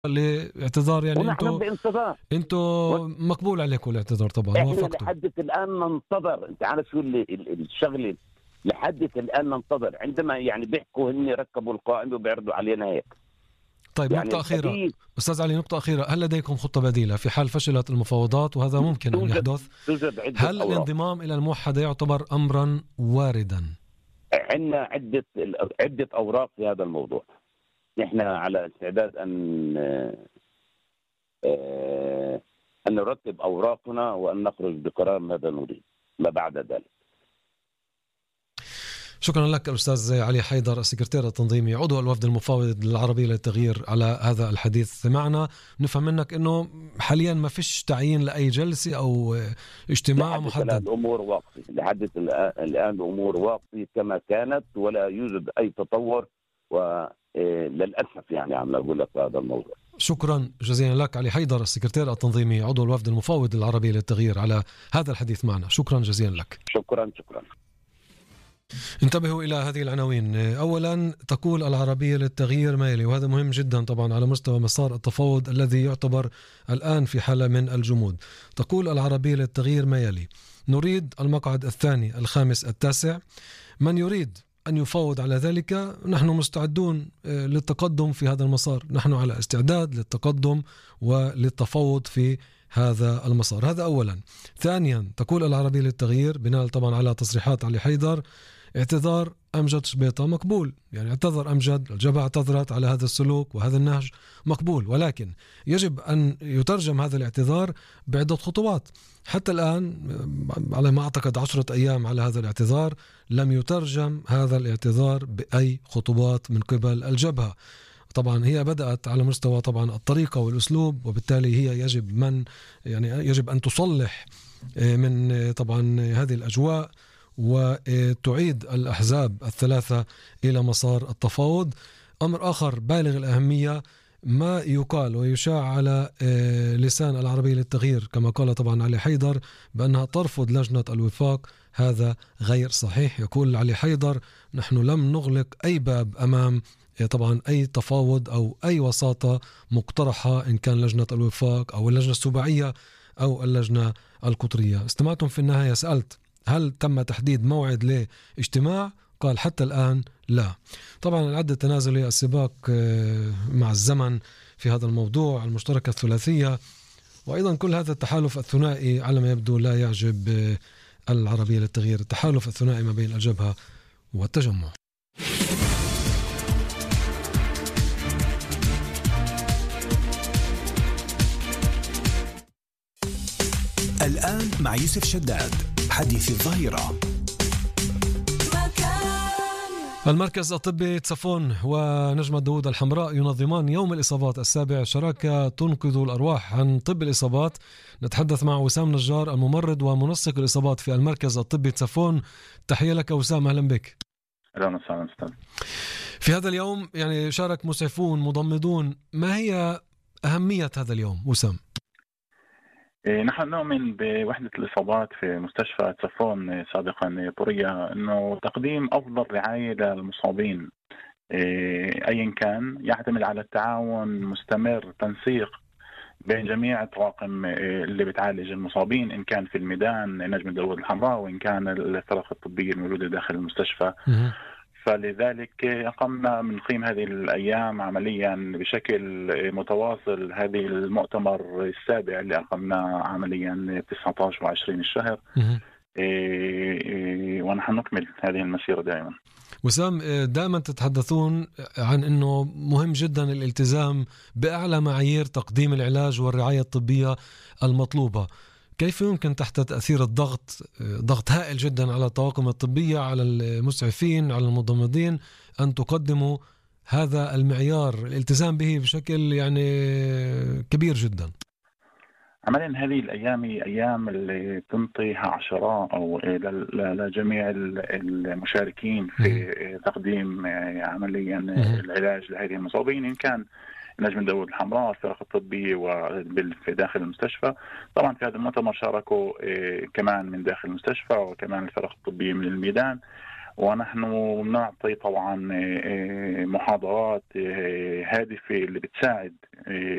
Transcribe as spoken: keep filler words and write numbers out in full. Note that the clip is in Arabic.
الاعتذار، يعني ونحن انتوا بانتظار. انتوا مقبول عليكم الاعتذار طبعا، احنا وافقتوا. لحد الان ننتظر. انت عارف شو اللي الشغله، لحد الان ننتظر. عندما يعني بيحكوا هن ركبوا القائمه وبيعرضوا علينا هيك. طيب يعني نقطة أخيرة أستاذ علي، نقطة أخيرة، هل لديكم خطة بديلة في حال فشلت المفاوضات وهذا ممكن أن يحدث؟ توجد عدة هل أوراق. الانضمام إلى الموحدة يعتبر أمرا واردا؟ عندنا عدة عدة أوراق في هذا الموضوع. نحن على استعداد أن أن نرتب أوراقنا وأن نخرج بقرار ماذا نريد ما بعد ذلك. شكرا لك الأستاذ علي حيدر، السكرتير التنظيمي عضو الوفد المفاوض العربي للتغيير، على هذا الحديث معنا. نفهم منك أنه حاليا ما فيش تعيين لأي جلسة أو اجتماع محدد. الأمور واقفة لحد الآن، الأمور واقفة كما كانت ولا يوجد أي تطور، وللأسف يعني عم أقول لك هذا الموضوع. شكرا جزيلا لك علي حيدر، السكرتير التنظيمي عضو الوفد المفاوض العربي للتغيير، على هذا الحديث معنا. شكرا جزيلا لك. شكرا شكرا. انتبهوا إلى هذه العناوين. أولا، تقول العربية للتغيير ما يلي، وهذا مهم جدا طبعا على مستوى مسار التفاوض الذي يعتبر الآن في حالة من الجمود. تقول العربية للتغيير ما يلي: نريد المقعد الثاني، الخامس، التاسع. من يريد أن يفاوض على ذلك نحن مستعدون للتقدم في هذا المسار، نحن على استعداد للتقدم وللتفاوض في هذا المسار. هذا أولا. ثانيا، تقول العربية للتغيير بناء طبعا على تصريحات علي حيدر: اعتذار أمجد شبيطة مقبول، يعني اعتذر أمجد، الجبهة اعتذرت على هذا السلوك وهذا النهج، مقبول، ولكن يجب أن يترجم هذا الاعتذار بعدة خطوات. حتى الآن على ما أعتقد عشرة أيام على هذا الاعتذار، لم يترجم هذا الاعتذار بأي خطوات من قبل الجبهة. طبعا هي بدأت على مستوى طبعا الطريقة والأسلوب، وبالتالي هي يجب من يعني يجب أن تصلح من طبعا هذه الأجواء وتعيد الأحزاب الثلاثة إلى مسار التفاوض. أمر آخر بالغ الأهمية، ما يقال ويشاع على لسان العربية للتغيير كما قال طبعا علي حيدر بأنها ترفض لجنة الوفاق، هذا غير صحيح. يقول علي حيدر: نحن لم نغلق أي باب أمام طبعا أي تفاوض أو أي وساطة مقترحة، إن كان لجنة الوفاق أو اللجنة السباعية أو اللجنة القطرية. استمعتم في النهاية، سألت هل تم تحديد موعد لاجتماع؟ قال حتى الآن لا. طبعا العد التنازلي، السباق مع الزمن في هذا الموضوع، المشتركة الثلاثية، وأيضا كل هذا التحالف الثنائي على ما يبدو لا يعجب العربية للتغيير، التحالف الثنائي ما بين الجبهة والتجمع. الآن مع يوسف شداد، حديث الظهيرة. المركز الطبي تصفون ونجمة داود الحمراء ينظمان يوم الإصابات السابع، شراكة تنقذ الأرواح. عن طب الإصابات نتحدث مع وسام نجار، الممرض ومنسق الإصابات في المركز الطبي تصفون. تحية لك وسام، أهلا بك. أهلا وسهلا. في هذا اليوم يعني شارك مسعفون مضمدون، ما هي أهمية هذا اليوم وسام؟ نحن نؤمن بوحدة الإصابات في مستشفى تصفون سابقا طورية أنه تقديم أفضل رعاية للمصابين أيا كان يعتمد على التعاون مستمر، تنسيق بين جميع الطواقم اللي بتعالج المصابين، إن كان في الميدان نجمة داود الحمراء وإن كان الفرق الطبية الموجودة داخل المستشفى. فلذلك أقمنا من قيم هذه الأيام عمليا بشكل متواصل هذه المؤتمر السابع اللي أقمناه عمليا تسعة عشر وعشرين الشهر، ونحن نكمل هذه المسيرة دائما. وسام، دائما تتحدثون عن أنه مهم جدا الالتزام بأعلى معايير تقديم العلاج والرعاية الطبية المطلوبة. كيف يمكن تحت تأثير الضغط، ضغط هائل جدا على الطواقم الطبية، على المسعفين، على المضمدين، أن تقدموا هذا المعيار الالتزام به بشكل يعني كبير جدا؟ عمليا هذه الأيام أيام اللي تنطيها عشرات أو لجميع المشاركين في تقديم عمليا العلاج لهذه المصابين، إن كان نجم داود الحمراء، الفرق الطبية وفي داخل المستشفى. طبعا في هذا المؤتمر شاركوا كمان من داخل المستشفى وكمان الفرق الطبية من الميدان، ونحن نعطي طبعا محاضرات هادفة اللي بتساعد